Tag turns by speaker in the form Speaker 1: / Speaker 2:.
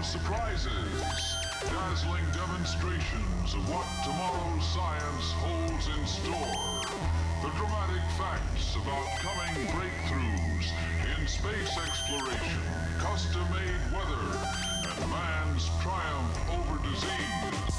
Speaker 1: surprises, dazzling demonstrations of what tomorrow's science holds in store, the dramatic facts about coming breakthroughs in space exploration, custom-made weather, and man's triumph over disease.